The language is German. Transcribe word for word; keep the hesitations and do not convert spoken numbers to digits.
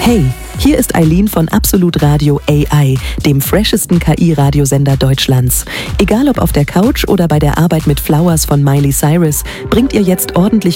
Hey, hier ist Eileen von Absolut Radio A I, dem freshesten K I-Radiosender Deutschlands. Egal ob auf der Couch oder bei der Arbeit mit Flowers von Miley Cyrus, bringt ihr jetzt ordentlich